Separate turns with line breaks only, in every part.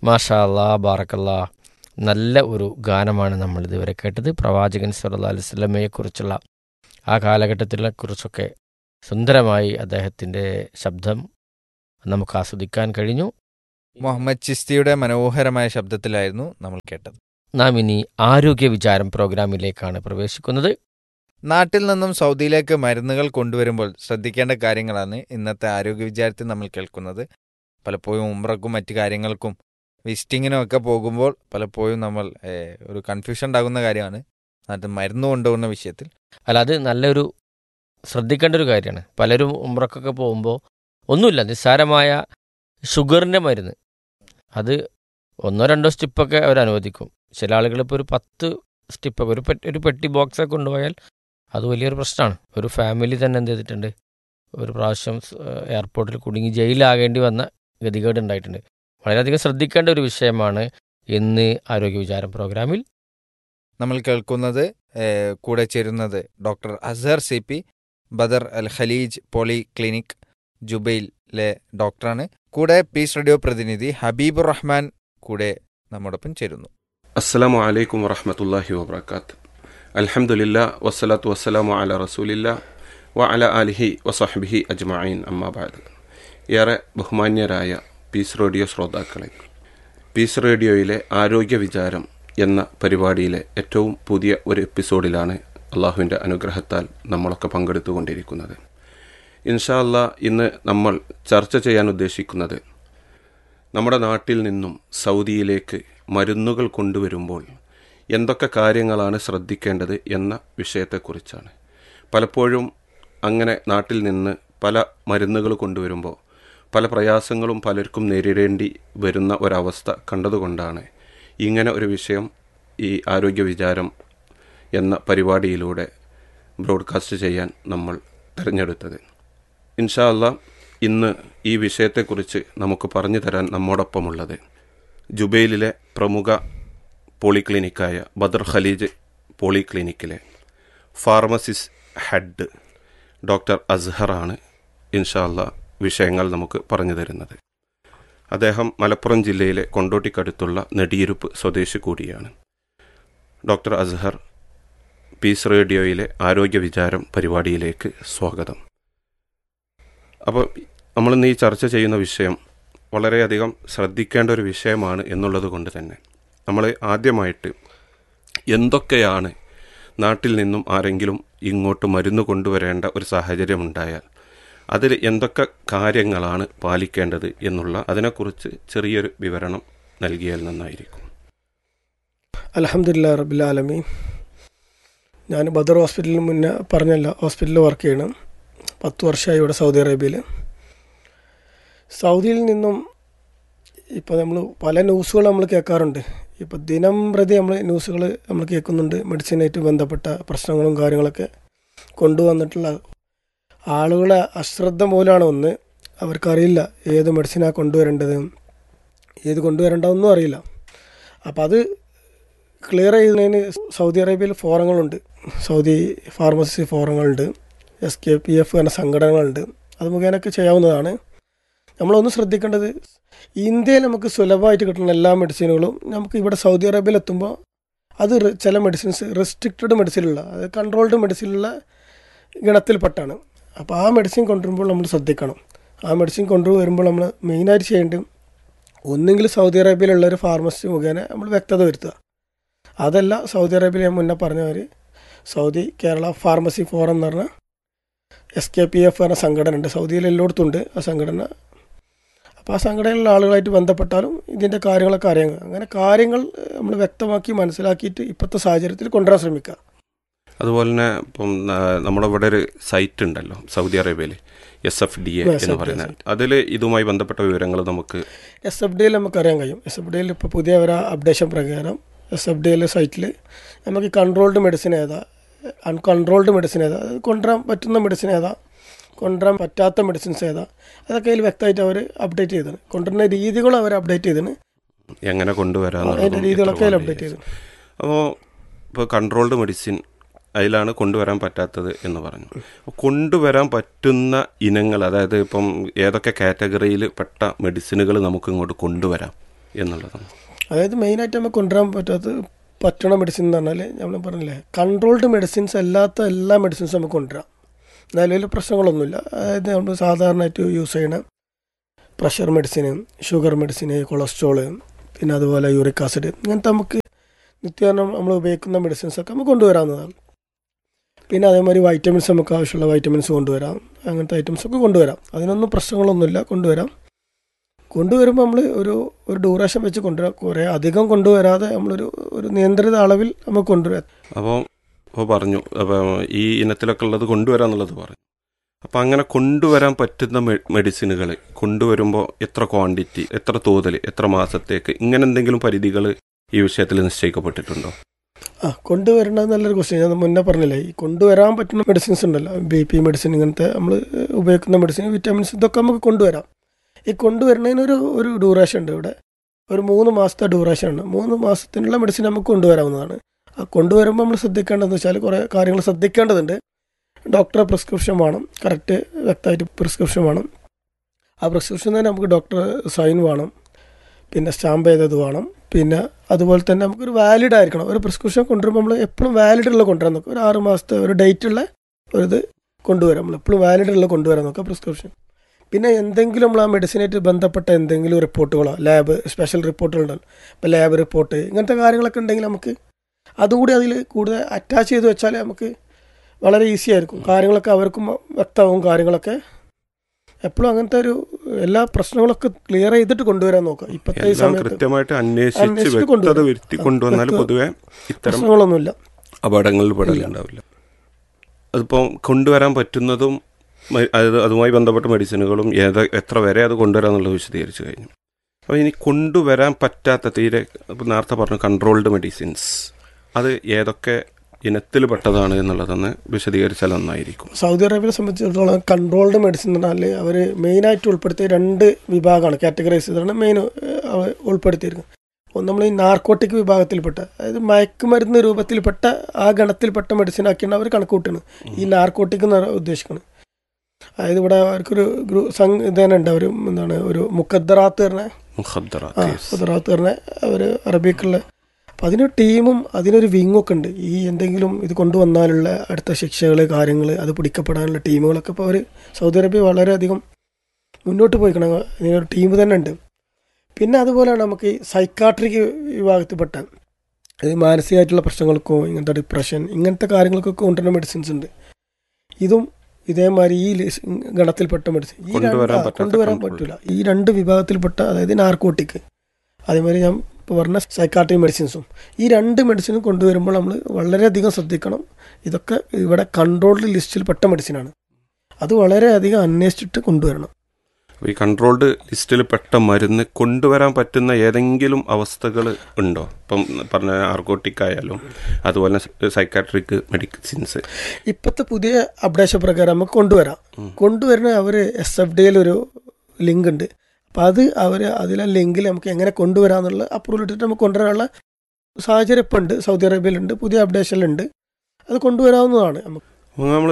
മാഷാ അല്ലാ ബാറക്കല്ലാ. നല്ല ഒരു ഗാനമാണ് നമ്മൾ ഇതുവരെ കേട്ടത്. പ്രവാചകൻ സല്ലല്ലാഹു അലൈഹി വസല്ലമയെക്കുറിച്ചുള്ള ആ കാലഘട്ടത്തിലെ കുറിച്ചൊക്കെ സുന്ദരമായി അദ്ദേഹത്തിൻ്റെ ശബ്ദം നമുക്ക് ആസ്വദിക്കാൻ കഴിഞ്ഞു.
മുഹമ്മദ് ചിസ്തിയുടെ മനോഹരമായ ശബ്ദത്തിലായിരുന്നു നമ്മൾ കേട്ടത്.
നാം ഇനി ആരോഗ്യ വിചാരം പ്രോഗ്രാമിലേക്കാണ് പ്രവേശിക്കുന്നത്.
നാട്ടിൽ നിന്നും സൗദിയിലേക്ക് മരുന്നുകൾ കൊണ്ടുവരുമ്പോൾ ശ്രദ്ധിക്കേണ്ട കാര്യങ്ങളാണ് ഇന്നത്തെ ആരോഗ്യ വിചാരത്തിൽ നമ്മൾ കേൾക്കുന്നത്. പലപ്പോഴും ഉംറക്കും മറ്റു കാര്യങ്ങൾക്കും വിസിറ്റിങ്ങിനും ഒക്കെ പോകുമ്പോൾ പലപ്പോഴും നമ്മൾ ഒരു കൺഫ്യൂഷൻ ഉണ്ടാകുന്ന കാര്യമാണ് നാട്ടിൽ മരുന്ന് കൊണ്ടുപോകുന്ന വിഷയത്തിൽ.
അല്ല, അത് നല്ലൊരു ശ്രദ്ധിക്കേണ്ട ഒരു കാര്യമാണ്. പലരും ഉംറക്കൊക്കെ പോകുമ്പോൾ ഒന്നുമില്ല, നിസ്സാരമായ ഷുഗറിൻ്റെ മരുന്ന്, അത് 1-2 സ്റ്റിപ്പൊക്കെ അവർ അനുവദിക്കും. ചില ആളുകൾ ഇപ്പോൾ ഒരു 10 സ്റ്റിപ്പൊക്കെ ഒരു പെട്ടി ബോക്സൊക്കെ കൊണ്ടുപോയാൽ അത് വലിയൊരു പ്രശ്നമാണ്. ഒരു ഫാമിലി തന്നെ എന്ത് ചെയ്തിട്ടുണ്ട്, ഒരു പ്രാവശ്യം എയർപോർട്ടിൽ കുടുങ്ങി ജയിലാകേണ്ടി വന്ന ഗതികേട് ഉണ്ടായിട്ടുണ്ട്. വളരെയധികം ശ്രദ്ധിക്കേണ്ട ഒരു വിഷയമാണ് ഇന്ന് ആരോഗ്യ വിചാരം പ്രോഗ്രാമിൽ
നമ്മൾ കേൾക്കുന്നത്. കൂടെ ചേരുന്നത് ഡോക്ടർ അസ്ഹർ CP, ബദർ അൽ ഖലീജ് പോളി ക്ലിനിക് ജുബൈലിലെ ഡോക്ടറാണ്. കൂടെ പീസ് റേഡിയോ പ്രതിനിധി ഹബീബുർ റഹ്മാൻ കൂടെ നമ്മോടൊപ്പം ചേരുന്നു.
അസ്സലാമു അലൈക്കും വറഹ്മത്തുള്ളാഹി വബറകാത്ത്. അൽഹംദുലില്ലാ വസ്സലാത്തു വസ്സലാമു അലാ റസൂലില്ലാ വ അലാ ആലിഹി വസഹ്ബിഹി അജ്മഈൻ, അമ്മാ ബഅദ്. ഏറെ ബഹുമാന്യരായ പീസ് റേഡിയോ ശ്രോതാക്കളെ, പീസ് റേഡിയോയിലെ ആരോഗ്യ വിചാരം എന്ന പരിപാടിയിലെ ഏറ്റവും പുതിയ ഒരു എപ്പിസോഡിലാണ് അള്ളാഹുവിൻ്റെ അനുഗ്രഹത്താൽ നമ്മളൊക്കെ പങ്കെടുത്തുകൊണ്ടിരിക്കുന്നത്. ഇൻഷാ അല്ലാ, ഇന്ന് നമ്മൾ ചർച്ച ചെയ്യാൻ ഉദ്ദേശിക്കുന്നത് നമ്മുടെ നാട്ടിൽ നിന്നും സൗദിയിലേക്ക് മരുന്നുകൾ കൊണ്ടുവരുമ്പോൾ എന്തൊക്കെ കാര്യങ്ങളാണ് ശ്രദ്ധിക്കേണ്ടത് എന്ന വിഷയത്തെക്കുറിച്ചാണ്. പലപ്പോഴും അങ്ങനെ നാട്ടിൽ നിന്ന് പല മരുന്നുകൾ കൊണ്ടുവരുമ്പോൾ പല പ്രയാസങ്ങളും പലർക്കും നേരിടേണ്ടി വരുന്ന ഒരവസ്ഥ കണ്ടതുകൊണ്ടാണ് ഇങ്ങനെ ഒരു വിഷയം ഈ ആരോഗ്യ വിചാരം എന്ന പരിപാടിയിലൂടെ ബ്രോഡ്കാസ്റ്റ് ചെയ്യാൻ നമ്മൾ തിരഞ്ഞെടുത്തത്. ഇൻഷാ അല്ലാ, ഇന്ന് ഈ വിഷയത്തെക്കുറിച്ച് നമുക്ക് പറഞ്ഞു തരാൻ നമ്മോടൊപ്പമുള്ളത് ജുബൈലിലെ പ്രമുഖ പോളിക്ലിനിക്കായ Badr Khaleej പോളിക്ലിനിക്കിലെ pharmacist head doctor അസ്ഹറാണ്. ഇൻഷാ അല്ലാ, വിഷയങ്ങൾ നമുക്ക് പറഞ്ഞു തരുന്നത്. അദ്ദേഹം മലപ്പുറം ജില്ലയിലെ കൊണ്ടോട്ടിക്കടുത്തുള്ള നെടിയിരുപ്പ് സ്വദേശി കൂടിയാണ്. ഡോക്ടർ അസ്ഹർ, പീസ് റേഡിയോയിലെ ആരോഗ്യ വിചാരം പരിപാടിയിലേക്ക് സ്വാഗതം. അപ്പോൾ നമ്മളിന്ന് ഈ ചർച്ച ചെയ്യുന്ന വിഷയം വളരെയധികം ശ്രദ്ധിക്കേണ്ട ഒരു വിഷയമാണ് എന്നുള്ളത് കൊണ്ട് തന്നെ നമ്മൾ ആദ്യമായിട്ട് എന്തൊക്കെയാണ് നാട്ടിൽ നിന്നും ആരെങ്കിലും ഇങ്ങോട്ട് മരുന്ന് കൊണ്ടുവരേണ്ട ഒരു സാഹചര്യമുണ്ടായാൽ അതിൽ എന്തൊക്കെ കാര്യങ്ങളാണ് പാലിക്കേണ്ടത് എന്നുള്ള അതിനെക്കുറിച്ച് ചെറിയൊരു വിവരണം നൽകിയാൽ നന്നായിരിക്കും.
അൽഹംദുലില്ലാഹി റബ്ബിൽ ആലമീൻ. ഞാൻ ബദർ ഹോസ്പിറ്റലിന് മുന്നേ പറഞ്ഞല്ല, ഹോസ്പിറ്റലിൽ വർക്ക് ചെയ്യണം. 10 വർഷമായി ഇവിടെ സൗദി അറേബ്യയിൽ. സൗദിയിൽ നിന്നും ഇപ്പോൾ നമ്മൾ പല ന്യൂസുകൾ നമ്മൾ കേൾക്കാറുണ്ട്. ഇപ്പോൾ ദിനം പ്രതി ന്യൂസുകൾ നമ്മൾ കേൾക്കുന്നുണ്ട്. മെഡിസിനായിട്ട് ബന്ധപ്പെട്ട പ്രശ്നങ്ങളും കാര്യങ്ങളൊക്കെ കൊണ്ടുവന്നിട്ടുള്ള ആളുകളെ അശ്രദ്ധ മൂലമാണ്. ഒന്ന്, അവർക്കറിയില്ല ഏത് മെഡിസിനാണ് കൊണ്ടുവരേണ്ടത്, ഏത് കൊണ്ടുവരേണ്ടതെന്നും അറിയില്ല. അപ്പോൾ അത് ക്ലിയർ ചെയ്യുന്നതിന് സൗദി അറേബ്യയിൽ ഫോറങ്ങളുണ്ട്, സൗദി ഫാർമസി ഫോറങ്ങളുണ്ട്, SKPF എന്ന സംഘടനകളുണ്ട്. അത് മുഖേനൊക്കെ ചെയ്യാവുന്നതാണ്. നമ്മളൊന്ന് ശ്രദ്ധിക്കേണ്ടത്, ഇന്ത്യയിൽ നമുക്ക് സുലഭമായിട്ട് കിട്ടുന്ന എല്ലാ മെഡിസിനുകളും നമുക്ക് ഇവിടെ സൗദി അറേബ്യയിൽ എത്തുമ്പോൾ അത് ചില മെഡിസിൻസ് റെസ്ട്രിക്റ്റഡ് മെഡിസിനുള്ള, അത് കൺട്രോൾഡ് മെഡിസിനുള്ള ഗണത്തിൽപ്പെട്ടാണ്. അപ്പോൾ ആ മെഡിസിൻ കൊണ്ടുവരുമ്പോൾ നമ്മൾ ശ്രദ്ധിക്കണം. ആ മെഡിസിൻ കൊണ്ടുവരുമ്പോൾ നമ്മൾ മെയിനായിട്ട് ചെയ്യേണ്ടത് ഒന്നെങ്കിൽ സൗദി അറേബ്യയിലുള്ള ഒരു ഫാർമസി മുഖേന നമ്മൾ വ്യക്തത വരുത്തുക. അതല്ല, സൗദി അറേബ്യയിൽ ഞാൻ മുന്നേ പറഞ്ഞവർ സൗദി കേരള ഫാർമസി ഫോറം എന്ന് പറഞ്ഞ SKPF എന്ന സംഘടന ഉണ്ട്. സൗദിയിൽ എല്ലായിടത്തും ഉണ്ട് ആ സംഘടന. അപ്പോൾ ആ സംഘടനയിലുള്ള ആളുകളായിട്ട് ബന്ധപ്പെട്ടാലും ഇതിൻ്റെ കാര്യങ്ങളൊക്കെ അറിയാം. അങ്ങനെ കാര്യങ്ങൾ നമ്മൾ വ്യക്തമാക്കി മനസ്സിലാക്കിയിട്ട് ഇപ്പോഴത്തെ സാഹചര്യത്തിൽ കൊണ്ടുവരാൻ ശ്രമിക്കുക.
അതുപോലെ തന്നെ ഇപ്പം നമ്മുടെ ഇവിടെ ഒരു സൈറ്റ് ഉണ്ടല്ലോ സൗദി അറേബ്യയിൽ, SFDA എന്ന് പറയുന്നത്. അതിൽ ഇതുമായി ബന്ധപ്പെട്ട വിവരങ്ങൾ നമുക്ക്
SFDAയിൽ നമുക്ക് അറിയാൻ കഴിയും. SFDAയിൽ ഇപ്പോൾ പുതിയ ഒരു അപ്ഡേഷൻ പ്രകാരം SFDAയിലെ സൈറ്റിൽ നമുക്ക് കൺട്രോൾഡ് മെഡിസിൻ ഏതാ, അൺകൺട്രോൾഡ് മെഡിസിൻ ഏതാ, കൊണ്ടുവരാൻ പറ്റുന്ന മെഡിസിൻ ഏതാ, കൊണ്ടുവരാൻ പറ്റാത്ത മെഡിസിൻസ് ഏതാ, അതൊക്കെ അതിൽ വ്യക്തമായിട്ട് അവർ അപ്ഡേറ്റ് ചെയ്തത്. കൊണ്ടുവരുന്ന രീതികളും അവർ അപ്ഡേറ്റ് ചെയ്തത്,
എങ്ങനെ കൊണ്ടുവരാൻ
അതിൻ്റെ രീതികളൊക്കെ അതിൽ അപ്ഡേറ്റ് ചെയ്തു.
അപ്പോൾ ഇപ്പോൾ കൺട്രോൾഡ് മെഡിസിൻ അതിലാണ് കൊണ്ടുവരാൻ പറ്റാത്തത് എന്ന് പറഞ്ഞു. കൊണ്ടുവരാൻ പറ്റുന്ന ഇനങ്ങൾ, അതായത് ഇപ്പം ഏതൊക്കെ കാറ്റഗറിയിൽ പെട്ട മെഡിസിനുകൾ നമുക്ക് ഇങ്ങോട്ട് കൊണ്ടുവരാം എന്നുള്ളതാണ്.
അതായത് മെയിനായിട്ട് നമുക്ക് കൊണ്ടുവരാൻ പറ്റണ മെഡിസിൻ എന്ന് പറഞ്ഞാൽ നമ്മൾ പറഞ്ഞില്ലേ, കൺട്രോൾഡ് മെഡിസിൻസ് അല്ലാത്ത എല്ലാ മെഡിസിൻസും നമുക്ക് കൊണ്ടുവരാം. നിലവിൽ പ്രശ്നങ്ങളൊന്നുമില്ല. അതായത് നമ്മൾ സാധാരണയായിട്ട് യൂസ് ചെയ്യണ pressure medicine, sugar medicine, cholesterol, പിന്നെ അതുപോലെ യൂറിക് ആസിഡ്, ഇങ്ങനത്തെ നമുക്ക് നിത്യേന നമ്മൾ ഉപയോഗിക്കുന്ന മെഡിസിൻസൊക്കെ നമുക്ക് കൊണ്ടുവരാവുന്നതാണ്. പിന്നെ അതേമാതിരി വൈറ്റമിൻസ്, നമുക്ക് ആവശ്യമുള്ള വൈറ്റമിൻസ് കൊണ്ടുവരാം. അങ്ങനത്തെ ഐറ്റംസൊക്കെ കൊണ്ടുവരാം. അതിനൊന്നും പ്രശ്നങ്ങളൊന്നുമില്ല, കൊണ്ടുവരാം. കൊണ്ടുവരുമ്പോൾ നമ്മൾ ഒരു ഡ്യൂറേഷൻ വെച്ച് കൊണ്ടുവരാം. കുറേ അധികം കൊണ്ടുവരാതെ ഒരു നിയന്ത്രിത അളവിൽ നമുക്ക് കൊണ്ടുവരാം.
അപ്പോൾ പറഞ്ഞു, അപ്പോൾ ഈ ഇനത്തിലൊക്കെ ഉള്ളത് കൊണ്ടുവരാമെന്നുള്ളത് പറഞ്ഞു. അപ്പോൾ അങ്ങനെ കൊണ്ടുവരാൻ പറ്റുന്ന മെഡിസിനുകൾ കൊണ്ടുവരുമ്പോൾ എത്ര ക്വാണ്ടിറ്റി, എത്ര തോതിൽ, എത്ര മാസത്തേക്ക്, ഇങ്ങനെ എന്തെങ്കിലും പരിധികൾ ഈ വിഷയത്തിൽ നിശ്ചയിക്കപ്പെട്ടിട്ടുണ്ടോ?
കൊണ്ടുവരേണ്ടത് നല്ലൊരു ക്വസ്റ്റ്യൻ. ഞാൻ മുന്നേ പറഞ്ഞില്ലേ, ഈ കൊണ്ടുവരാൻ പറ്റുന്ന മെഡിസിൻസ് ഉണ്ടല്ലോ, BP മെഡിസിൻ, ഇങ്ങനത്തെ നമ്മൾ ഉപയോഗിക്കുന്ന മെഡിസിൻ, വിറ്റാമിൻസ്, ഇതൊക്കെ നമുക്ക് കൊണ്ടുവരാം. ഈ കൊണ്ടുവരുന്നതിന് ഒരു ഡ്യൂറേഷൻ ഉണ്ട്. ഇവിടെ ഒരു 3 മാസത്തെ ഡ്യൂറേഷൻ ഉണ്ട്. 3 മാസത്തിനുള്ള മെഡിസിൻ നമുക്ക് കൊണ്ടുവരാവുന്നതാണ്. ആ കൊണ്ടുവരുമ്പോൾ നമ്മൾ ശ്രദ്ധിക്കേണ്ടതെന്ന് വെച്ചാൽ കുറേ കാര്യങ്ങൾ ശ്രദ്ധിക്കേണ്ടതുണ്ട്. ഡോക്ടറെ പ്രിസ്ക്രിപ്ഷൻ വേണം, കറക്റ്റ് വ്യക്തമായിട്ട് പ്രിസ്ക്രിപ്ഷൻ വേണം. ആ പ്രിസ്ക്രിപ്ഷൻ തന്നെ നമുക്ക് ഡോക്ടർ സൈൻ വേണം, പിന്നെ സ്റ്റാമ്പ് ചെയ്തത് വേണം. പിന്നെ അതുപോലെ തന്നെ നമുക്കൊരു വാലിഡ് ആയിരിക്കണം. ഒരു പ്രിസ്ക്രിപ്ഷൻ കൊണ്ടുവരുമ്പോൾ നമ്മൾ എപ്പോഴും വാലിഡുള്ള കൊണ്ടുവരാൻ നോക്കുക. ഒരു 6 മാസത്തെ ഒരു ഡേറ്റുള്ള ഇത് കൊണ്ടുവരാം. നമ്മൾ എപ്പോഴും വാലിഡുള്ള കൊണ്ടുവരാൻ നോക്കുക പ്രിസ്ക്രിപ്ഷൻ. പിന്നെ എന്തെങ്കിലും നമ്മൾ ആ മെഡിസിനായിട്ട് ബന്ധപ്പെട്ട എന്തെങ്കിലും റിപ്പോർട്ടുകളോ, ലാബ് സ്പെഷ്യൽ റിപ്പോർട്ടുകളുണ്ടല്ലോ, ഇപ്പോൾ ലാബ് റിപ്പോർട്ട്, ഇങ്ങനത്തെ കാര്യങ്ങളൊക്കെ ഉണ്ടെങ്കിൽ നമുക്ക് അതുകൂടി അതിൽ കൂടുതൽ അറ്റാച്ച് ചെയ്ത് വെച്ചാൽ നമുക്ക് വളരെ ഈസി ആയിരിക്കും. കാര്യങ്ങളൊക്കെ അവർക്കും വ്യക്തമാവും. കാര്യങ്ങളൊക്കെ എപ്പോഴും അങ്ങനത്തെ എല്ലാ പ്രശ്നങ്ങളൊക്കെ ക്ലിയർ ചെയ്തിട്ട് കൊണ്ടുവരാൻ നോക്കുക. ഇപ്പോഴത്തെ ഈ സമയത്ത്
കൃത്യമായിട്ട് അന്വേഷിച്ച് കൊണ്ടുവന്നാൽ പൊതുവെ ഇത്തരം
പ്രശ്നങ്ങളൊന്നുമില്ല,
അപകടങ്ങളിൽ പെടലുണ്ടാവില്ല. അതിപ്പോൾ കൊണ്ടുവരാൻ പറ്റുന്നതും അതുമായി ബന്ധപ്പെട്ട മെഡിസിനുകളും എത്ര വരെ അത് കൊണ്ടുവരാമെന്നുള്ളത് വിശദീകരിച്ചു കഴിഞ്ഞു. അപ്പോൾ ഇനി കൊണ്ടുവരാൻ പറ്റാത്ത തീരെ, ഇപ്പോൾ നേരത്തെ പറഞ്ഞു കൺട്രോൾഡ് മെഡിസിൻസ്, അത് ഏതൊക്കെ ഇനത്തിൽ പെട്ടതാണ് എന്നുള്ളതെന്ന് വിശദീകരിച്ചാൽ നന്നായിരിക്കും.
സൗദി അറേബ്യയെ സംബന്ധിച്ചിടത്തോളം കൺട്രോൾഡ് മെഡിസിൻ എന്ന് പറഞ്ഞാൽ അവർ മെയിനായിട്ട് ഉൾപ്പെടുത്തിയ 2 വിഭാഗമാണ്, കാറ്റഗറൈസ് ചെയ്താണ് മെയിൻ ഉൾപ്പെടുത്തിയിരിക്കുന്നത്. ഒന്ന് നമ്മൾ ഈ നാർക്കോട്ടിക് വിഭാഗത്തിൽപ്പെട്ട, അതായത് മയക്കുമരുന്ന് രൂപത്തിൽപ്പെട്ട ആ ഗണത്തിൽപ്പെട്ട മെഡിസിനാക്കിയാണ് അവർ കണക്ക് കൂട്ടുന്നത്. ഈ നാർക്കോട്ടിക് എന്ന് ഉദ്ദേശിക്കുന്നത്, അതായത് ഇവിടെ അവർക്കൊരു ഇതന്നെ ഉണ്ട്. അവർ എന്താണ് ഒരു മുഖദ്ദറാത്ത് പറഞ്ഞ അവർ അറബിക്കുള്ള, അപ്പം അതിനൊരു ടീമും അതിനൊരു വിങ്ങൊക്കെ ഉണ്ട്. ഈ എന്തെങ്കിലും ഇത് കൊണ്ടുവന്നാലുള്ള അടുത്ത ശിക്ഷകൾ, കാര്യങ്ങൾ, അത് പിടിക്കപ്പെടാനുള്ള ടീമുകളൊക്കെ ഇപ്പോൾ അവർ സൗദി അറേബ്യ വളരെയധികം മുന്നോട്ട് പോയിക്കണം. ഇതിനൊരു ടീം തന്നെ ഉണ്ട്. പിന്നെ അതുപോലെയാണ് നമുക്ക് ഈ സൈക്കാട്രിക് വിഭാഗത്തിൽപ്പെട്ട, മാനസികമായിട്ടുള്ള പ്രശ്നങ്ങൾക്കോ, ഇങ്ങനത്തെ ഡിപ്രഷൻ, ഇങ്ങനത്തെ കാര്യങ്ങൾക്കൊക്കെ കൊണ്ടുവരുന്ന മെഡിസിൻസ് ഉണ്ട്. ഇതും ഇതേമാതിരി ഈ ഗണത്തിൽപ്പെട്ട മെഡിസിൻ കൊണ്ടുവരാൻ പറ്റില്ല. ഈ 2 വിഭാഗത്തിൽപ്പെട്ട, അതായത് നാർക്കോട്ടിക്, അതേമാതിരി ഞാൻ ഇപ്പോൾ പറഞ്ഞ സൈക്കാട്രിക് മെഡിസിൻസും, ഈ 2 മെഡിസിനും കൊണ്ടുവരുമ്പോൾ നമ്മൾ വളരെയധികം ശ്രദ്ധിക്കണം. ഇതൊക്കെ ഇവിടെ കൺട്രോൾഡ് ലിസ്റ്റിൽ പെട്ട മെഡിസിനാണ്. അത് വളരെയധികം അന്വേഷിച്ചിട്ട് കൊണ്ടുവരണം.
ഈ കൺട്രോൾഡ് ലിസ്റ്റിൽ പെട്ട മരുന്ന് കൊണ്ടുവരാൻ പറ്റുന്ന ഏതെങ്കിലും അവസ്ഥകൾ ഉണ്ടോ? ഇപ്പം പറഞ്ഞ നാർക്കോട്ടിക് ആയാലും അതുപോലെ സൈക്കാട്രിക് മെഡിസിൻസ്
ഇപ്പോഴത്തെ പുതിയ അപ്ഡേഷൻ പ്രകാരം നമുക്ക് കൊണ്ടുവരുന്ന അവർ SFDയിൽ ലിങ്ക് ഉണ്ട്. അപ്പോൾ അതിലെ ലിങ്കിൽ നമുക്ക് എങ്ങനെ കൊണ്ടുവരാമെന്നുള്ള അപ്രൂവൽ ഇട്ടിട്ട് നമുക്ക് കൊണ്ടുവരാനുള്ള സാഹചര്യം ഇപ്പം ഉണ്ട്, സൗദി അറേബ്യയിലുണ്ട്, പുതിയ അപ്ഡേഷനിലുണ്ട്. അത് കൊണ്ടുവരാവുന്നതാണ്.
നമ്മൾ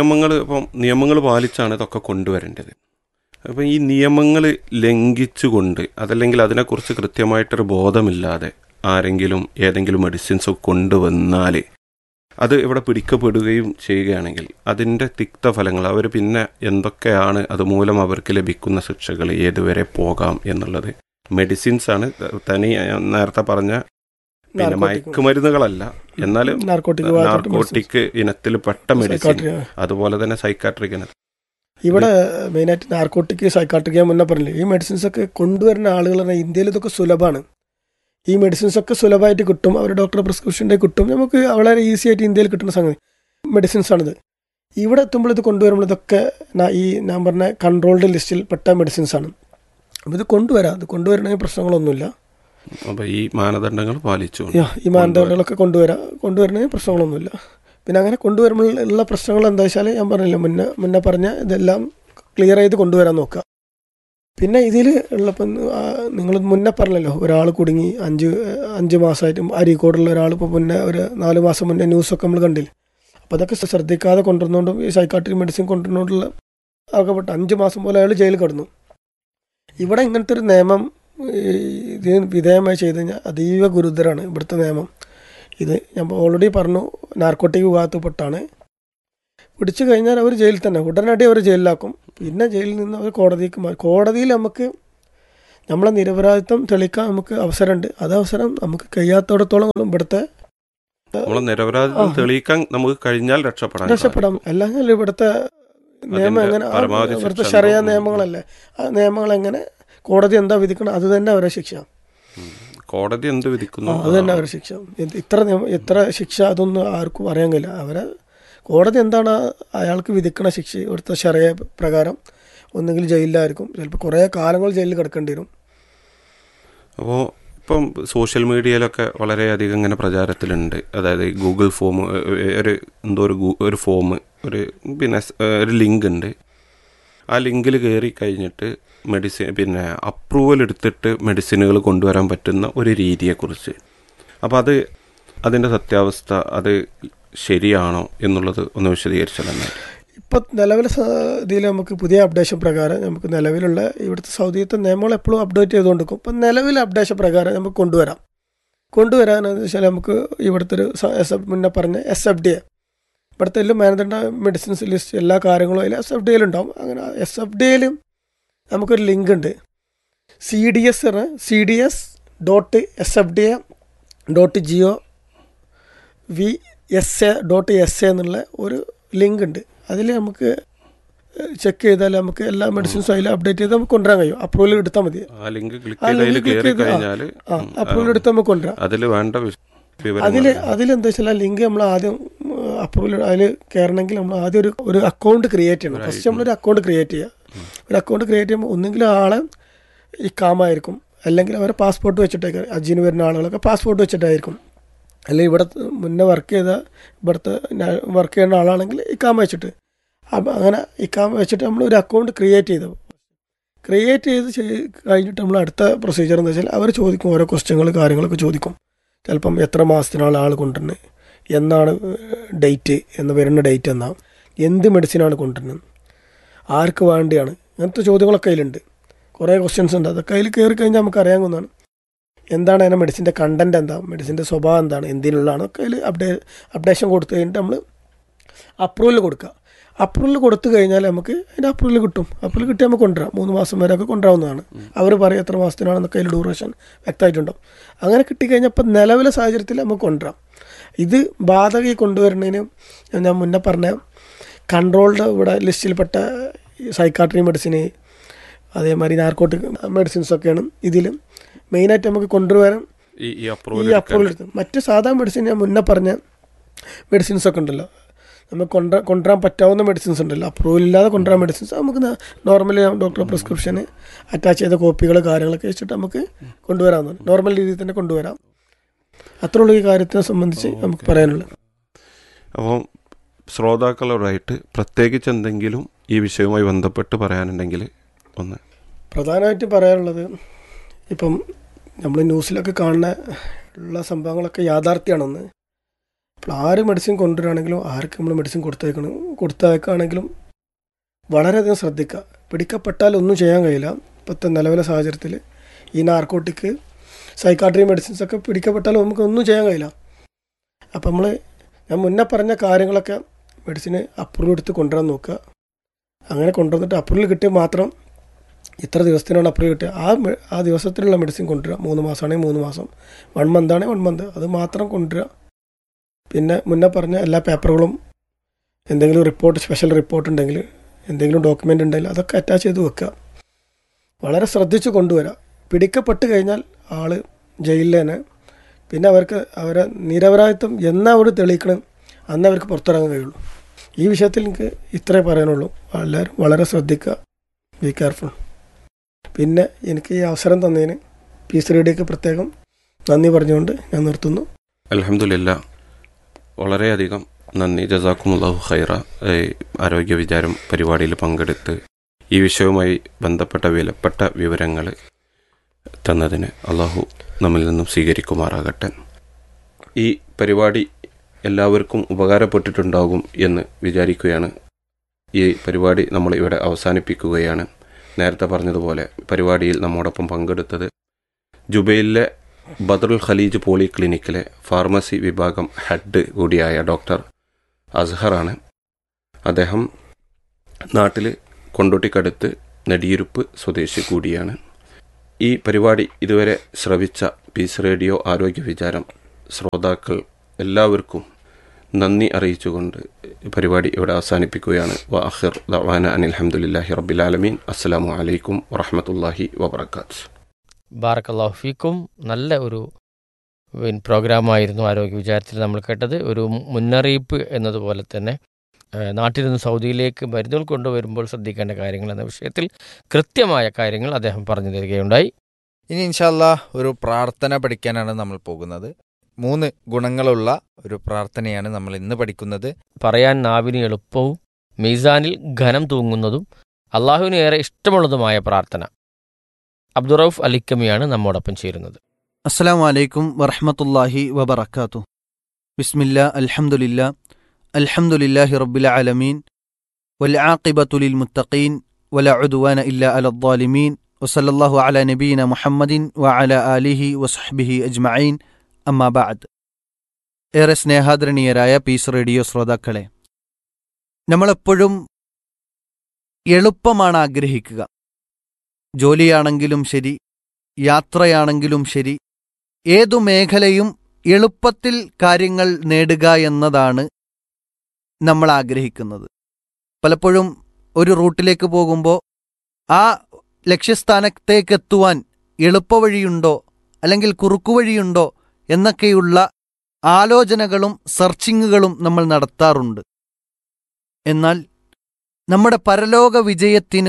നിയമങ്ങൾ പാലിച്ചാണ് ഇതൊക്കെ കൊണ്ടുവരേണ്ടത്. അപ്പം ഈ നിയമങ്ങൾ ലംഘിച്ചുകൊണ്ട്, അതല്ലെങ്കിൽ അതിനെക്കുറിച്ച് കൃത്യമായിട്ടൊരു ബോധമില്ലാതെ ആരെങ്കിലും ഏതെങ്കിലും മെഡിസിൻസ് കൊണ്ടുവന്നാൽ അത് ഇവിടെ പിടിക്കപ്പെടുകയും ചെയ്യുകയാണെങ്കിൽ അതിൻ്റെ തിക്തഫലങ്ങൾ, അവർ പിന്നെ എന്തൊക്കെയാണ് അതുമൂലം അവർക്ക് ലഭിക്കുന്ന ശിക്ഷകൾ, ഏതുവരെ പോകാം എന്നുള്ളത് മെഡിസിൻസാണ്. തനി നേരത്തെ പറഞ്ഞ പിന്നെ മയക്കുമരുന്നുകളല്ല, എന്നാലും നാർക്കോട്ടിക് ഇനത്തിൽ പെട്ട മെഡിസിൻ, അതുപോലെ തന്നെ സൈക്കാട്രിക് ഇനത്തിൽ.
ഇവിടെ മെയിനായിട്ട് നാർക്കോട്ടിക്, സൈക്കാട്രിക് ഞാൻ മുന്നേ പറഞ്ഞില്ലേ, ഈ മെഡിസിൻസൊക്കെ കൊണ്ടുവരുന്ന ആളുകൾ പറഞ്ഞാൽ ഇന്ത്യയിൽ ഇതൊക്കെ സുലഭമാണ്. ഈ മെഡിസിൻസൊക്കെ സുലഭമായിട്ട് കിട്ടും, അവർ ഡോക്ടറെ പ്രിസ്ക്രിപ്ഷൻ്റെ കിട്ടും, നമുക്ക് വളരെ ഈസി ആയിട്ട് ഇന്ത്യയിൽ കിട്ടുന്ന സംഗതി മെഡിസിൻസാണിത്. ഇവിടെ എത്തുമ്പോൾ ഇത് കൊണ്ടുവരുമ്പോൾ ഇതൊക്കെ ഈ ഞാൻ പറഞ്ഞ കൺട്രോൾഡ് ലിസ്റ്റിൽ പെട്ട മെഡിസിൻസാണ്. അപ്പോൾ ഇത് കൊണ്ടുവരണമെങ്കിൽ പ്രശ്നങ്ങളൊന്നുമില്ല.
അപ്പോൾ ഈ മാനദണ്ഡങ്ങൾ പാലിച്ചു,
ഈ മാനദണ്ഡങ്ങളൊക്കെ കൊണ്ടുവരണമെങ്കിൽ പ്രശ്നങ്ങളൊന്നുമില്ല. പിന്നെ അങ്ങനെ കൊണ്ടുവരുമ്പോൾ ഉള്ള പ്രശ്നങ്ങൾ എന്താ വെച്ചാൽ ഞാൻ പറഞ്ഞില്ല, മുന്നേ പറഞ്ഞ ഇതെല്ലാം ക്ലിയർ ചെയ്ത് കൊണ്ടുവരാൻ നോക്കുക. പിന്നെ ഇതിൽ ഉള്ളപ്പം നിങ്ങൾ മുന്നേ പറഞ്ഞല്ലോ, ഒരാൾ കുടുങ്ങി 5 മാസമായിട്ട് അരീക്കോടുള്ള ഒരാൾ ഇപ്പോൾ മുന്നേ ഒരു 4 മാസം മുന്നേ ന്യൂസൊക്കെ നമ്മൾ കണ്ടില്ല. അപ്പോൾ അതൊക്കെ ശ്രദ്ധിക്കാതെ കൊണ്ടുവരുന്നതുകൊണ്ടും ഈ സൈക്കാട്രിക് മെഡിസിൻ കൊണ്ടുവരുന്നതുകൊണ്ടുള്ള ആകപ്പെട്ട 5 മാസം പോലെ അയാൾ ജയിലിൽ കിടന്നു. ഇവിടെ ഇങ്ങനത്തെ ഒരു നിയമം ഇതിന് വിധേയമായി ചെയ്ത് കഴിഞ്ഞാൽ അതീവ ഗുരുതരമാണ് ഇവിടുത്തെ നിയമം. ഇത് ഞാൻ ഓൾറെഡി പറഞ്ഞു, നാർക്കോട്ടിക് വിഭാഗത്തിൽപ്പെട്ടാണ്. പിടിച്ചു കഴിഞ്ഞാൽ അവർ ജയിലിൽ തന്നെ, ഉടനടി അവർ ജയിലിലാക്കും. പിന്നെ ജയിലിൽ നിന്ന് അവർ കോടതിക്ക് മാറും. കോടതിയിൽ നമുക്ക് നമ്മളെ നിരപരാധിത്വം തെളിയിക്കാൻ നമുക്ക് അവസരമുണ്ട്. അത് അവസരം നമുക്ക് കഴിയാത്തോടത്തോളം ഇവിടുത്തെ
നിരപരാധിത്വം തെളിയിക്കാൻ നമുക്ക് കഴിഞ്ഞാൽ രക്ഷപ്പെടാം.
അല്ലെങ്കിൽ ഇവിടുത്തെ നിയമം എങ്ങനെ, ഇവിടുത്തെ ശരിയായ നിയമങ്ങളല്ലേ, ആ നിയമങ്ങൾ എങ്ങനെ കോടതി എന്താ വിധിക്കണം അത് തന്നെ അവരെ ശിക്ഷ.
കോടതി എന്ത് വിധിക്കുന്നു
അത് തന്നെ അവരെ ശിക്ഷ. എത്ര ശിക്ഷ അതൊന്നും ആർക്കും അറിയാൻ കഴിയില്ല. അവരെ കോടതി എന്താണ് അയാൾക്ക് വിധിക്കണ ശിക്ഷ ഇവിടുത്തെ ശരിയ പ്രകാരം ഒന്നുകിൽ ജയിലിലായിരിക്കും, ചിലപ്പോൾ കുറേ കാലങ്ങൾ ജയിലിൽ കിടക്കേണ്ടി വരും.
അപ്പോൾ ഇപ്പം സോഷ്യൽ മീഡിയയിലൊക്കെ വളരെയധികം ഇങ്ങനെ പ്രചാരത്തിലുണ്ട്. അതായത് ഗൂഗിൾ ഫോം, ഒരു ഫോം, പിന്നെ ഒരു ലിങ്ക് ഉണ്ട്. ആ ലിങ്കിൽ കയറി കഴിഞ്ഞിട്ട് പിന്നെ അപ്രൂവൽ എടുത്തിട്ട് മെഡിസിനുകൾ കൊണ്ടുവരാൻ പറ്റുന്ന ഒരു രീതിയെക്കുറിച്ച്. അപ്പോൾ അതിൻ്റെ സത്യാവസ്ഥ അത് ശരിയാണോ എന്നുള്ളത് ഒന്ന് വിശദീകരിച്ചാൽ തന്നെ.
ഇപ്പം നിലവിലെ ഇതിൽ നമുക്ക് പുതിയ അപ്ഡേഷൻ പ്രകാരം നമുക്ക് നിലവിലുള്ള ഇവിടുത്തെ സൗദിയത്തെ നിയമങ്ങൾ എപ്പോഴും അപ്ഡേറ്റ് ചെയ്തുകൊണ്ടിരിക്കും. ഇപ്പം നിലവിലെ അപ്ഡേഷൻ പ്രകാരം നമുക്ക് കൊണ്ടുവരാനെന്ന് വെച്ചാൽ നമുക്ക് ഇവിടുത്തെ ഒരു മുന്നേ പറഞ്ഞ SFDA, ഇവിടുത്തെ എല്ലാം മാനദണ്ഡ മെഡിസിൻസ് ലിസ്റ്റ് എല്ലാ കാര്യങ്ങളും അതിൽ SFDAയിലുണ്ടാവും. അങ്ങനെ SFDAയിലും നമുക്കൊരു ലിങ്ക് ഉണ്ട്, cds.sfda.gov.sa എന്നുള്ള ഒരു ലിങ്ക് ഉണ്ട്. അതിൽ നമുക്ക് ചെക്ക് ചെയ്താൽ നമുക്ക് എല്ലാ മെഡിസിൻസും അതിൽ അപ്ഡേറ്റ് ചെയ്ത് നമുക്ക് കൊണ്ടുവരാൻ കഴിയും. അപ്രൂവൽ എടുത്താൽ മതി. അപ്രൂവൽ എടുത്ത് നമുക്ക് കൊണ്ടുവരാം. അതിലെന്താ വെച്ചാൽ ആ ലിങ്ക് നമ്മൾ ആദ്യം അപ്രൂവൽ അതിൽ കയറണമെങ്കിൽ നമ്മൾ ആദ്യം ഒരു അക്കൗണ്ട് ക്രിയേറ്റ് ചെയ്യണം. ഫസ്റ്റ് നമ്മളൊരു അക്കൗണ്ട് ക്രിയേറ്റ് ചെയ്യുക. ഒരു അക്കൗണ്ട് ക്രിയേറ്റ് ചെയ്യുമ്പോൾ ഒന്നെങ്കിൽ ആളെ ഈ കാമായിരിക്കും, അല്ലെങ്കിൽ അവരെ പാസ്പോർട്ട് വെച്ചിട്ടായിരിക്കും. ഹജ്ജിന് വരുന്ന ആളുകളൊക്കെ പാസ്പോർട്ട് വെച്ചിട്ടായിരിക്കും. അല്ലെങ്കിൽ ഇവിടെ മുന്നേ ഇവിടുത്തെ വർക്ക് ചെയ്യുന്ന ആളാണെങ്കിൽ ഇക്കാമ വെച്ചിട്ട്, അങ്ങനെ ഇക്കാമ വെച്ചിട്ട് നമ്മൾ ഒരു അക്കൗണ്ട് ക്രിയേറ്റ് ചെയ്ത് കഴിഞ്ഞിട്ട് നമ്മൾ അടുത്ത പ്രൊസീജിയർ എന്ന് വെച്ചാൽ അവർ ചോദിക്കും, ഓരോ കാര്യങ്ങളൊക്കെ ചോദിക്കും. ചിലപ്പം എത്ര മാസത്തിനാണ് ആൾ കൊണ്ടുവരുന്നത്, എന്നാണ് ഡേറ്റ്, വരുന്ന ഡേറ്റ് എന്നാ, എന്ത് മെഡിസിനാണ് കൊണ്ടുവരുന്നത്, ആർക്ക് വേണ്ടിയാണ്, അങ്ങനത്തെ ചോദ്യങ്ങളൊക്കെ അതിലുണ്ട്. കുറേ ക്വസ്റ്റ്യൻസ് ഉണ്ട്. അതൊക്കെ അതിൽ കയറി കഴിഞ്ഞാൽ നമുക്ക് അറിയാവുന്നതാണ്. എന്താണ് അതിൻ്റെ മെഡിസിൻ്റെ കണ്ടൻറ്റ്, എന്താ മെഡിസിൻ്റെ സ്വഭാവം, എന്താണ്, എന്തിനുള്ളതാണ് ഒക്കെ അതിൽ അപ്ഡേഷൻ കൊടുത്തു കഴിഞ്ഞിട്ട് നമ്മൾ അപ്രൂവൽ കൊടുക്കുക. അപ്രൂവൽ കൊടുത്തു കഴിഞ്ഞാൽ നമുക്ക് അതിൻ്റെ അപ്രൂവൽ കിട്ടും. അപ്രൂവൽ കിട്ടി നമുക്ക് കൊണ്ടുവരാം. 3 മാസം വരെയൊക്കെ കൊണ്ടുവരാവുന്നതാണ്. അവർ പറയും എത്ര മാസത്തിനാണെന്നൊക്കെ അതിൽ ഡ്യൂറേഷൻ വ്യക്തമായിട്ടുണ്ടാവും. അങ്ങനെ കിട്ടിക്കഴിഞ്ഞാൽ ഇപ്പം നിലവിലെ സാഹചര്യത്തിൽ നമുക്ക് കൊണ്ടുവരാം. ഇത് ബാധക കൊണ്ടുവരുന്നതിന് ഞാൻ മുന്നേ പറഞ്ഞ കൺട്രോൾഡ് ഇവിടെ ലിസ്റ്റിൽപ്പെട്ട സൈക്കാട്രി മെഡിസിന്, അതേമാതിരി നാർക്കോട്ടിക് മെഡിസിൻസൊക്കെയാണ് ഇതിൽ മെയിനായിട്ട് നമുക്ക് കൊണ്ടുവരാൻ ഈ അപ്രൂവൽ എടുത്ത്. മറ്റ് സാധാ മെഡിസിൻ ഞാൻ മുന്നേ പറഞ്ഞ മെഡിസിൻസൊക്കെ ഉണ്ടല്ലോ, നമുക്ക് കൊണ്ടുവരാൻ പറ്റാവുന്ന മെഡിസിൻസ് ഉണ്ടല്ലോ, അപ്രൂവൽ ഇല്ലാതെ കൊണ്ടുവരാൻ മെഡിസിൻസ് നമുക്ക് നോർമലി ഡോക്ടർ പ്രിസ്ക്രിപ്ഷന് അറ്റാച്ച് ചെയ്ത കോപ്പികൾ കാര്യങ്ങളൊക്കെ വെച്ചിട്ട് നമുക്ക് കൊണ്ടുവരാവുന്നതാണ്. നോർമൽ രീതിയിൽ തന്നെ കൊണ്ടുവരാം. അത്രയുള്ള ഈ കാര്യത്തിനെ സംബന്ധിച്ച് നമുക്ക് പറയാനുള്ളത്.
അപ്പോൾ ശ്രോതാക്കളോടായിട്ട് പ്രത്യേകിച്ച് എന്തെങ്കിലും ഈ വിഷയവുമായി ബന്ധപ്പെട്ട് പറയാനുണ്ടെങ്കിൽ ഒന്ന്.
പ്രധാനമായിട്ട് പറയാനുള്ളത്, ഇപ്പം നമ്മൾ ന്യൂസിലൊക്കെ കാണുന്ന ഉള്ള സംഭവങ്ങളൊക്കെ യാഥാർത്ഥ്യമാണെന്ന്. അപ്പോൾ ആര് മെഡിസിൻ കൊണ്ടുവരികയാണെങ്കിലും ആർക്ക് നമ്മൾ മെഡിസിൻ കൊടുത്തയക്കുകയാണെങ്കിലും വളരെയധികം ശ്രദ്ധിക്കുക. പിടിക്കപ്പെട്ടാൽ ഒന്നും ചെയ്യാൻ കഴിയില്ല. ഇപ്പോഴത്തെ നിലവിലെ സാഹചര്യത്തിൽ ഈ നാർക്കോട്ടിക് സൈക്കാട്രി മെഡിസിൻസൊക്കെ പിടിക്കപ്പെട്ടാൽ നമുക്ക് ഒന്നും ചെയ്യാൻ കഴിയില്ല. അപ്പം ഞാൻ മുന്നേ പറഞ്ഞ കാര്യങ്ങളൊക്കെ മെഡിസിന് അപ്രൂവൽ എടുത്ത് കൊണ്ടുവരാൻ നോക്കുക. അങ്ങനെ കൊണ്ടുവന്നിട്ട് അപ്രൂവൽ കിട്ടിയാൽ മാത്രം ഇത്ര ദിവസത്തിനാണ് അപ്രൂവൽ കിട്ടുക, ആ ദിവസത്തിലുള്ള മെഡിസിൻ കൊണ്ടുവരിക. 3 മാസമാണെങ്കിൽ 3 മാസം, 1 മന്ത് ആണെങ്കിൽ 1 മന്ത്, അത് മാത്രം കൊണ്ടുവരിക. പിന്നെ മുന്നേ പറഞ്ഞ എല്ലാ പേപ്പറുകളും, എന്തെങ്കിലും റിപ്പോർട്ട്, സ്പെഷ്യൽ റിപ്പോർട്ട് ഉണ്ടെങ്കിൽ, എന്തെങ്കിലും ഡോക്യുമെൻ്റ് ഉണ്ടെങ്കിൽ അതൊക്കെ അറ്റാച്ച് ചെയ്ത് വെക്കുക. വളരെ ശ്രദ്ധിച്ച് കൊണ്ടുവരാം. പിടിക്കപ്പെട്ട് കഴിഞ്ഞാൽ ആൾ ജയിലിൽ തന്നെ. പിന്നെ അവരെ നിരപരാധിത്വം എന്നാ അവർ തെളിയിക്കണം അന്ന് അവർക്ക് പുറത്തിറങ്ങാൻ കഴിയുള്ളൂ. ഈ വിഷയത്തിൽ എനിക്ക് ഇത്രേ പറയാനുള്ളൂ. എല്ലാവരും വളരെ ശ്രദ്ധിക്കുക, ബി കെയർഫുൾ. പിന്നെ എനിക്ക് ഈ അവസരം തന്നതിന് പീസ് റേഡിയോക്ക് പ്രത്യേകം നന്ദി പറഞ്ഞുകൊണ്ട് ഞാൻ നിർത്തുന്നു.
അൽഹംദുലില്ലാ, വളരെയധികം നന്ദി. ജസാക്കുമുല്ലാഹു ഖൈറ. ആരോഗ്യ വിചാരം പരിപാടിയിൽ പങ്കെടുത്ത് ഈ വിഷയവുമായി ബന്ധപ്പെട്ട വിലപ്പെട്ട വിവരങ്ങൾ തന്നതിന് അള്ളാഹു നമ്മിൽ നിന്നും സ്വീകരിക്കുമാറാകട്ടെ. ഈ പരിപാടി എല്ലാവർക്കും ഉപകാരപ്പെട്ടിട്ടുണ്ടാകും എന്ന് വിചാരിക്കുകയാണ്. ഈ പരിപാടി നമ്മൾ ഇവിടെ അവസാനിപ്പിക്കുകയാണ്. നേരത്തെ പറഞ്ഞതുപോലെ പരിപാടിയിൽ നമ്മോടൊപ്പം പങ്കെടുത്തത് ജുബൈലിലെ ബദറുൽ ഖലീജ് പോളി ക്ലിനിക്കിലെ ഫാർമസി വിഭാഗം ഹെഡ് കൂടിയായ ഡോക്ടർ അസ്ഹറാണ്. അദ്ദേഹം നാട്ടിൽ കൊണ്ടോട്ടിക്കടുത്ത് നെടിയിരുപ്പ് സ്വദേശി കൂടിയാണ്. ഈ പരിപാടി ഇതുവരെ ശ്രവിച്ച പീസ് റേഡിയോ ആരോഗ്യ വിചാരം ശ്രോതാക്കൾ എല്ലാവർക്കും നന്ദി അറിയിച്ചുകൊണ്ട് പരിപാടി ഇവിടെ അവസാനിപ്പിക്കുകയാണ്. വആഖിർ ദഅവാന അനിൽ ഹംദുലില്ലാഹി റബ്ബിൽ ആലമീൻ. അസ്സലാമു അലൈക്കും വറഹ്മത്തുള്ളാഹി വബറകാതുഹു.
ബാറക്കല്ലാഹു ഫീക്കും. നല്ല ഒരു പ്രോഗ്രാമായിരുന്നു ആരോഗ്യ വിചാരത്തിൽ നമ്മൾ കേട്ടത്. ഒരു മുന്നറിയിപ്പ് എന്നതുപോലെ തന്നെ നാട്ടിൽ നിന്ന് സൗദിയിലേക്ക് മരുന്നുകൾ കൊണ്ടുവരുമ്പോൾ ശ്രദ്ധിക്കേണ്ട കാര്യങ്ങൾ എന്ന വിഷയത്തിൽ കൃത്യമായ കാര്യങ്ങൾ അദ്ദേഹം പറഞ്ഞു തരികയുണ്ടായി.
ഇനി ഇൻഷാ അല്ലാഹ് ഒരു പ്രാർത്ഥന പഠിക്കാനാണ് നമ്മൾ പോകുന്നത്. 3 ഗുണങ്ങളുള്ള ഒരു പ്രാർത്ഥനയാണ് നമ്മൾ ഇന്ന് പഠിക്കുന്നത്.
പറയാൻ നാവിന് എളുപ്പവും മീസാനിൽ ഘനം തൂങ്ങുന്നതും അള്ളാഹുവിന് ഏറെ ഇഷ്ടമുള്ളതുമായ പ്രാർത്ഥന. അബ്ദുറൌഫ് അലിക്കമിയാണ് നമ്മോടൊപ്പം ചേരുന്നത്.
അസ്സലാമു അലൈക്കും വറഹ്മത്തുള്ളാഹി വബറകാതുഹു. ബിസ്മില്ലാ അൽഹംദുലില്ലാ അൽഹംദുലില്ലാഹി റബ്ബിൽ ആലമീൻ വൽ ആഖിബത്തു ലിൽ മുത്തഖീൻ വലാ ഉദ്വാന ഇല്ലാ അലൽ ളാലിമീൻ വസല്ലല്ലാഹു അലാ നബിയിന മുഹമ്മദിൻ വഅലാ ആലിഹി വസഹ്ബിഹി അജ്മഈൻ. അമ്മാ ബഅദ്. ഏറെ സ്നേഹാദരണീയരായ പീസ് റേഡിയോ ശ്രോതാക്കളെ, നമ്മളെപ്പോഴും എളുപ്പമാണ് ആഗ്രഹിക്കുക. ജോലിയാണെങ്കിലും ശരി, യാത്രയാണെങ്കിലും ശരി, ഏതു മേഖലയും എളുപ്പത്തിൽ കാര്യങ്ങൾ നേടുക എന്നതാണ് നമ്മൾ ആഗ്രഹിക്കുന്നത്. പലപ്പോഴും ഒരു റൂട്ടിലേക്ക് പോകുമ്പോൾ ആ ലക്ഷ്യസ്ഥാനത്തേക്കെത്തുവാൻ എളുപ്പവഴിയുണ്ടോ അല്ലെങ്കിൽ കുറുക്കുവഴിയുണ്ടോ എന്നൊക്കെയുള്ള ആലോചനകളും സെർച്ചിങ്ങുകളും നമ്മൾ നടത്താറുണ്ട്. എന്നാൽ നമ്മുടെ പരലോക വിജയത്തിന്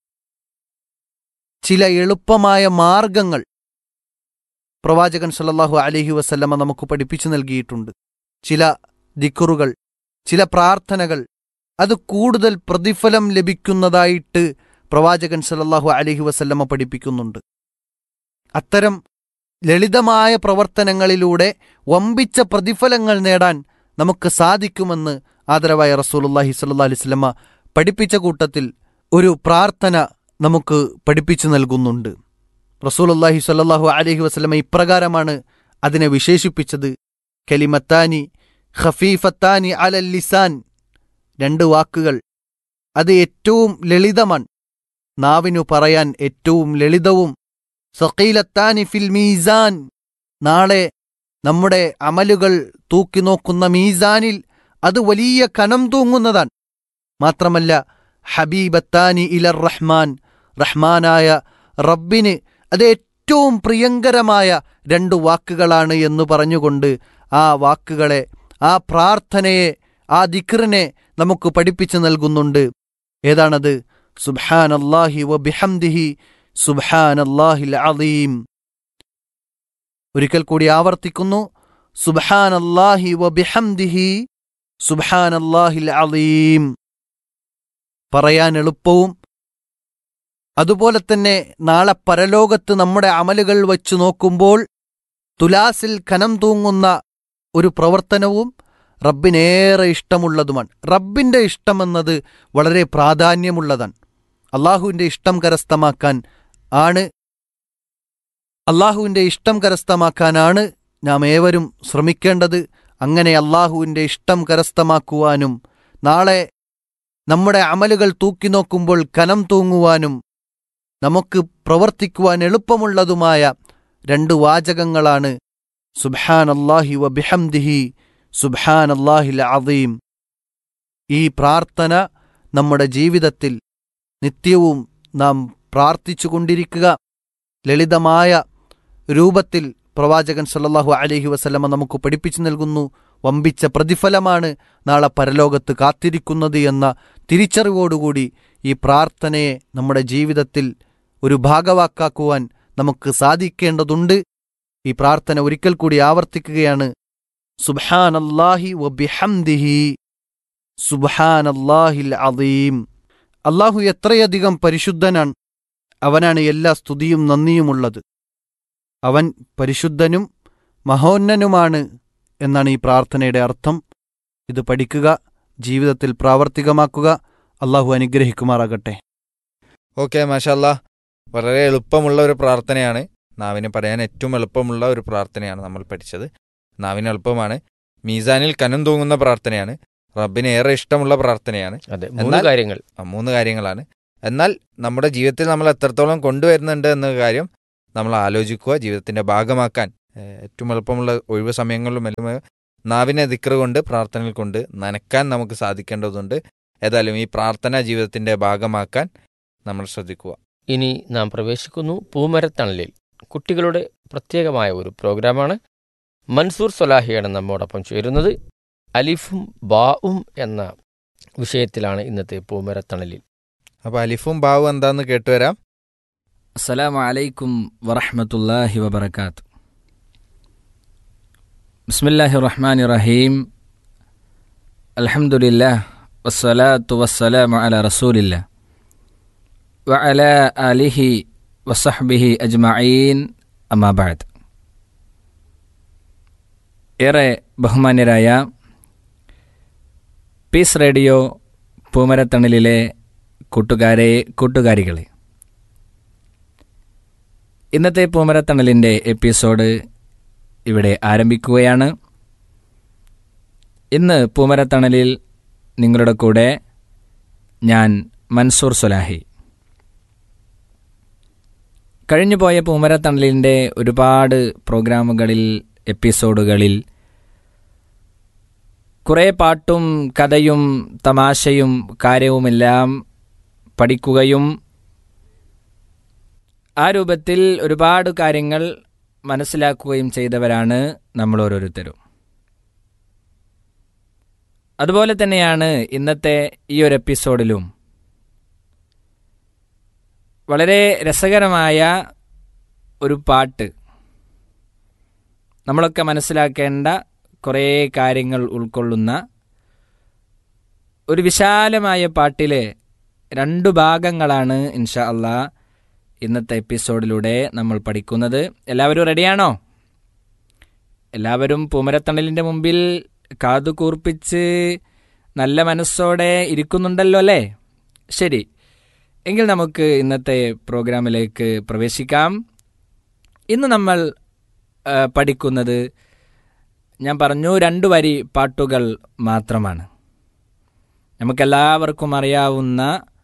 ചില എളുപ്പമായ മാർഗങ്ങൾ പ്രവാചകൻ സല്ലല്ലാഹു അലൈഹി വസല്ലമ നമുക്ക് പഠിപ്പിച്ചു നൽകിയിട്ടുണ്ട്. ചില ദിക്റുകൾ, ചില പ്രാർത്ഥനകൾ, അത് കൂടുതൽ പ്രതിഫലം ലഭിക്കുന്നതായിട്ട് പ്രവാചകൻ സല്ലല്ലാഹു അലൈഹി വസല്ലമ പഠിപ്പിക്കുന്നുണ്ട്. അത്തരം ലളിതമായ പ്രവർത്തനങ്ങളിലൂടെ വമ്പിച്ച പ്രതിഫലങ്ങൾ നേടാൻ നമുക്ക് സാധിക്കുമെന്ന് ആദരവായ റസൂലുള്ളാഹി സ്വല്ലല്ലാഹു അലൈഹി വസല്ലമ പഠിപ്പിച്ച കൂട്ടത്തിൽ ഒരു പ്രാർത്ഥന നമുക്ക് പഠിപ്പിച്ചു നൽകുന്നുണ്ട്. റസൂലുള്ളാഹി സ്വല്ലല്ലാഹു അലൈഹി വസല്ലമ ഇപ്രകാരമാണ് അതിനെ വിശേഷിപ്പിച്ചത്: കലിമത്താനി ഖഫീഫത്താനി അലൽ ലിസാൻ. 2 വാക്കുകൾ, അത് ഏറ്റവും ലളിതമാണ്, നാവിനു പറയാൻ ഏറ്റവും ലളിതവും. സഖീലത്താനി ഫിൽ മീസാൻ. നാളെ നമ്മുടെ അമലുകൾ തൂക്കി നോക്കുന്ന മീസാനിൽ അത് വലിയ കനം തൂങ്ങുന്നതാണ്. മാത്രമല്ല ഹബീബത്താനി ഇലർ റഹ്മാൻ. റഹ്മാനായ റബ്ബിന് അത് ഏറ്റവും പ്രിയങ്കരമായ 2 വാക്കുകളാണ് എന്ന് പറഞ്ഞുകൊണ്ട് ആ വാക്കുകളെ, ആ പ്രാർത്ഥനയെ, ആ ദിക്റിനെ നമുക്ക് പഠിപ്പിച്ചു നൽകുന്നുണ്ട്. ഏതാണത്? സുബ്ഹാനല്ലാഹി വബിഹംദിഹി സുബ്ഹാനല്ലാഹിൽ അളീം. ഒരിക്കൽ കൂടി ആവർത്തിക്കുന്നു: സുബ്ഹാനല്ലാഹി വബിഹംദിഹി സുബ്ഹാനല്ലാഹിൽ അളീം. പറയാൻ എളുപ്പവും അതുപോലെ തന്നെ നാളെ പരലോകത്ത് നമ്മുടെ അമലുകൾ വച്ചു നോക്കുമ്പോൾ തുലാസിൽ കനം തൂങ്ങുന്ന ഒരു പ്രവർത്തനവും റബ്ബിനേറെ ഇഷ്ടമുള്ളതുമാണ്. റബ്ബിൻ്റെ ഇഷ്ടമെന്നത് വളരെ പ്രാധാന്യമുള്ളതാണ്. അള്ളാഹുവിൻ്റെ ഇഷ്ടം കരസ്ഥമാക്കാനാണ് നാം ഏവരും ശ്രമിക്കേണ്ടത്. അങ്ങനെ അള്ളാഹുവിൻ്റെ ഇഷ്ടം കരസ്ഥമാക്കുവാനും നാളെ നമ്മുടെ അമലുകൾ തൂക്കി നോക്കുമ്പോൾ കനം തൂങ്ങുവാനും നമുക്ക് പ്രവർത്തിക്കുവാൻ എളുപ്പമുള്ളതുമായ 2 വാചകങ്ങളാണ് സുബ്ഹാനല്ലാഹി വബിഹംദിഹി സുബ്ഹാനല്ലാഹിൽ അളീം. ഈ പ്രാർത്ഥന നമ്മുടെ ജീവിതത്തിൽ നിത്യവും നാം പ്രാർത്ഥിച്ചുകൊണ്ടിരിക്കുക. ലളിതമായ രൂപത്തിൽ പ്രവാചകൻ സല്ലല്ലാഹു അലൈഹി വസല്ലമ നമുക്ക് പഠിപ്പിച്ചു നൽകുന്നു. വമ്പിച്ച പ്രതിഫലമാണ് നാളെ പരലോകത്ത് കാത്തിരിക്കുന്നത് എന്ന തിരിച്ചറിവോടുകൂടി ഈ പ്രാർത്ഥനയെ നമ്മുടെ ജീവിതത്തിൽ ഒരു ഭാഗവാക്കാക്കുവാൻ നമുക്ക് സാധിക്കേണ്ടതുണ്ട്. ഈ പ്രാർത്ഥന ഒരിക്കൽ കൂടി ആവർത്തിക്കുകയാണ്: സുബ്ഹാനല്ലാഹി വബിഹംദിഹി സുബ്ഹാനല്ലാഹിൽ അളീം. അള്ളാഹു എത്രയധികം പരിശുദ്ധനാണ്. അവനാണ് എല്ലാ സ്തുതിയും നന്ദിയുമുള്ളത്. അവൻ പരിശുദ്ധനും മഹോന്നനുമാണ് എന്നാണ് ഈ പ്രാർത്ഥനയുടെ അർത്ഥം. ഇത് പഠിക്കുക, ജീവിതത്തിൽ പ്രാവർത്തികമാക്കുക. അള്ളാഹു അനുഗ്രഹിക്കുമാറാകട്ടെ.
ഓക്കെ, മാഷാ അല്ലാ. വളരെ എളുപ്പമുള്ള ഒരു പ്രാർത്ഥനയാണ്. നാവിന് പറയാൻ ഏറ്റവും എളുപ്പമുള്ള ഒരു പ്രാർത്ഥനയാണ് നമ്മൾ പഠിച്ചത്. നാവിന് എളുപ്പമാണ്, മീസാനിൽ കനം തൂങ്ങുന്ന പ്രാർത്ഥനയാണ്, റബ്ബിന് ഏറെ ഇഷ്ടമുള്ള പ്രാർത്ഥനയാണ്.
അതെ, മൂന്ന് കാര്യങ്ങൾ.
3 കാര്യങ്ങളാണ്. എന്നാൽ നമ്മുടെ ജീവിതത്തിൽ നമ്മൾ എത്രത്തോളം കൊണ്ടുവരുന്നുണ്ട് എന്ന കാര്യം നമ്മൾ ആലോചിക്കുക. ജീവിതത്തിൻ്റെ ഭാഗമാക്കാൻ ഏറ്റവും എളുപ്പമുള്ള ഒഴിവ് സമയങ്ങളിലും എല്ലാം നാവിനെ ദിക്ർ കൊണ്ട്, പ്രാർത്ഥനകൾ കൊണ്ട് നനക്കാൻ നമുക്ക് സാധിക്കേണ്ടതുണ്ട്. ഏതായാലും ഈ പ്രാർത്ഥന ജീവിതത്തിൻ്റെ ഭാഗമാക്കാൻ നമ്മൾ ശ്രദ്ധിക്കുക.
ഇനി നാം പ്രവേശിക്കുന്നു പൂമരത്തണലിൽ. കുട്ടികളുടെ പ്രത്യേകമായ ഒരു പ്രോഗ്രാമാണ്. മൻസൂർ സൊലാഹിയാണ് നമ്മോടൊപ്പം ചേരുന്നത്. അലിഫും ബാവും എന്ന വിഷയത്തിലാണ് ഇന്നത്തെ പൂമരത്തണലിൽ.
അപ്പോൾ അലിഫും ബാവും എന്താന്ന് കേട്ടുവരാം.
അസ്സലാമു അലൈക്കും വറഹ്മത്തുള്ളാഹി വബറകാതുഹു. ബിസ്മില്ലാഹിർ റഹ്മാനിർ റഹീം. അൽഹംദുലില്ലാഹ് വസ്സലാത്തു വസ്സലാമു അലാ റസൂലില്ലാഹ് വഅലാ ആലിഹി വസഹ്ബിഹി അജ്മഈൻ. അമ്മാ ബഅദ്. ഏറെ ബഹുമാന്യരായ പീസ് റേഡിയോ പൂമരത്തണലിലെ കൂട്ടുകാരികളെ, ഇന്നത്തെ പൂമരത്തണലിൻ്റെ എപ്പിസോഡ് ഇവിടെ ആരംഭിക്കുകയാണ്. ഇന്ന് പൂമരത്തണലിൽ നിങ്ങളുടെ കൂടെ ഞാൻ മൻസൂർ സൊലാഹി. കഴിഞ്ഞുപോയ പൂമരത്തണലിൻ്റെ ഒരുപാട് പ്രോഗ്രാമുകളിൽ, എപ്പിസോഡുകളിൽ കുറേ പാട്ടും കഥയും തമാശയും കാര്യവുമെല്ലാം പഠിക്കുകയും ആ രൂപത്തിൽ ഒരുപാട് കാര്യങ്ങൾ മനസ്സിലാക്കുകയും ചെയ്തവരാണ് നമ്മൾ ഓരോരുത്തരും. അതുപോലെ തന്നെയാണ് ഇന്നത്തെ ഈ ഒരു എപ്പിസോഡിലും വളരെ രസകരമായ ഒരു പാട്ട്, നമ്മളൊക്കെ മനസ്സിലാക്കേണ്ട കുറേ കാര്യങ്ങൾ ഉൾക്കൊള്ളുന്ന ഒരു വിശാലമായ പാട്ടിലെ 2 ഭാഗങ്ങളാണ് ഇൻഷാ അല്ലാഹ് ഇന്നത്തെ എപ്പിസോഡിലൂടെ നമ്മൾ പഠിക്കുന്നത്. എല്ലാവരും റെഡിയാണോ? എല്ലാവരും പൂമരത്തണലിൻ്റെ മുമ്പിൽ കാതു കൂർപ്പിച്ച് നല്ല മനസ്സോടെ ഇരിക്കുന്നുണ്ടല്ലോ അല്ലേ? ശരി, എങ്കിൽ നമുക്ക് ഇന്നത്തെ പ്രോഗ്രാമിലേക്ക് പ്രവേശിക്കാം. ഇന്ന് നമ്മൾ പഠിക്കുന്നത്, ഞാൻ പറഞ്ഞു, 2 വരി പാട്ടുകൾ മാത്രമാണ്. നമുക്കെല്ലാവർക്കും അറിയാവുന്ന,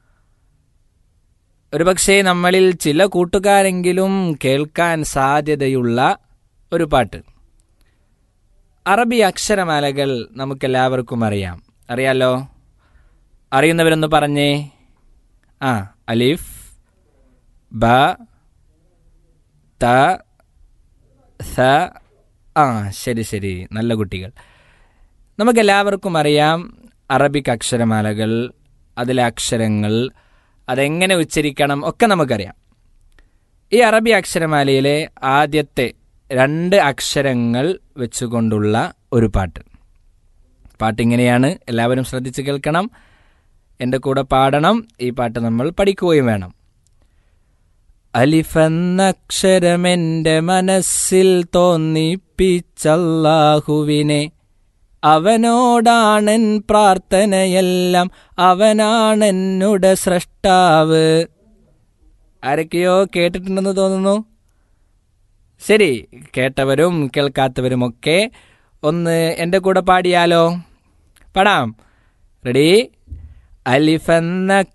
ഒരുപക്ഷെ നമ്മളിൽ ചില കൂട്ടുകാരെങ്കിലും കേൾക്കാൻ സാധ്യതയുള്ള ഒരു പാട്ട്. അറബി അക്ഷരമാലകൾ നമുക്കെല്ലാവർക്കും അറിയാലോ. അറിയുന്നവരൊന്ന് പറഞ്ഞേ. അലിഫ്, ബ, ത, സ. ശരി, നല്ല കുട്ടികൾ. നമുക്കെല്ലാവർക്കും അറിയാം അറബിക് അക്ഷരമാലകൾ, അതിലെ അക്ഷരങ്ങൾ, അതെങ്ങനെ ഉച്ചരിക്കണം ഒക്കെ നമുക്കറിയാം. ഈ അറബി അക്ഷരമാലയിലെ ആദ്യത്തെ 2 അക്ഷരങ്ങൾ വെച്ചുകൊണ്ടുള്ള ഒരു പാട്ടിങ്ങനെയാണ്. എല്ലാവരും ശ്രദ്ധിച്ച് കേൾക്കണം, എൻ്റെ കൂടെ പാടണം. ഈ പാട്ട് നമ്മൾ പഠിക്കുകയും വേണം. അലിഫെന്നക്ഷരമെൻ്റെ മനസ്സിൽ തോന്നിപ്പിച്ചല്ലാഹുവിനെ, അവനോടാണെൻ പ്രാർത്ഥനയെല്ലാം, അവനാണെന്നുടെ സ്രഷ്ടാവ്. ആരൊക്കെയോ കേട്ടിട്ടുണ്ടെന്ന് തോന്നുന്നു. ശരി, കേട്ടവരും കേൾക്കാത്തവരുമൊക്കെ ഒന്ന് എൻ്റെ കൂടെ പാടിയാലോ? പാടാം. റെഡി? അലിഫെന്ന